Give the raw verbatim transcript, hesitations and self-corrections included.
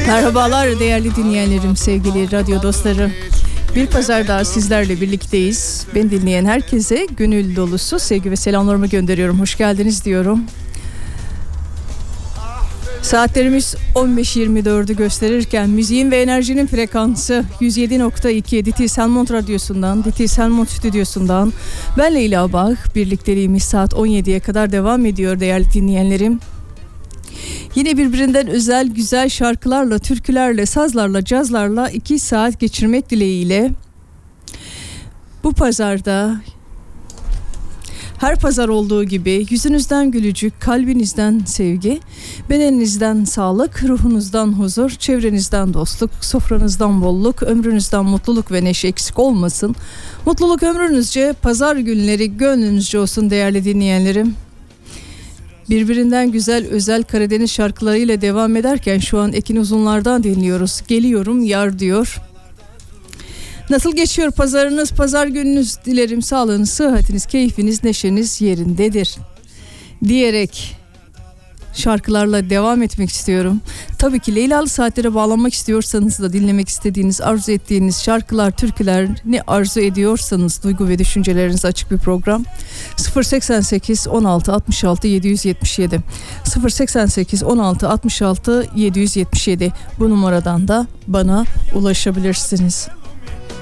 Merhabalar değerli dinleyenlerim, sevgili radyo dostları. Bir pazar daha sizlerle birlikteyiz. Ben dinleyen herkese gönül dolusu sevgi ve selamlarımı gönderiyorum. Hoş geldiniz diyorum. Saatlerimiz on beş yirmi dördü gösterirken müziğin ve enerjinin frekansı yüz yedi nokta iki D T Selmont Radyosu'ndan, D T Selmont Stüdyosu'ndan ben Leyla Bağ. Birlikteliğimiz saat on yediye kadar devam ediyor değerli dinleyenlerim. Yine birbirinden özel güzel şarkılarla, türkülerle, sazlarla, cazlarla iki saat geçirmek dileğiyle bu pazarda her pazar olduğu gibi yüzünüzden gülücük, kalbinizden sevgi, bedeninizden sağlık, ruhunuzdan huzur, çevrenizden dostluk, sofranızdan bolluk, ömrünüzden mutluluk ve neşe eksik olmasın. Mutluluk ömrünüzce, pazar günleri gönlünüzce olsun değerli dinleyenlerim. Birbirinden güzel özel Karadeniz şarkılarıyla devam ederken şu an Ekin Uzunlar'dan dinliyoruz. Geliyorum yar diyor. Nasıl geçiyor pazarınız, pazar gününüz? Dilerim sağlığınız, sıhhatiniz, keyfiniz, neşeniz yerindedir diyerek şarkılarla devam etmek istiyorum. Tabii ki Leylalı Saatlere bağlanmak istiyorsanız da dinlemek istediğiniz, arzu ettiğiniz şarkılar, türküler ne arzu ediyorsanız duygu ve düşünceleriniz açık bir program. sıfır seksen sekiz on altı altmış altı yedi yüz yetmiş yedi sıfır seksen sekiz on altı altmış altı yedi yüz yetmiş yedi bu numaradan da bana ulaşabilirsiniz.